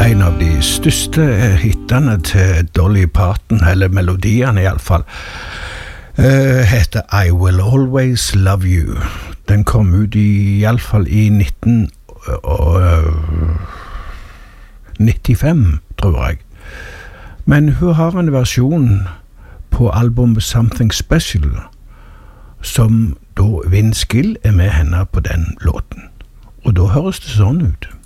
En av de største hittene til Dolly Parton, eller melodiene I alle fall, heter I Will Always Love You. Den kom ut I alle fall I 1995, tror jeg. Men hun har en versjon på albumet Something Special, som da Vince Gill med henne på den låten. Og da høres det sånn ut.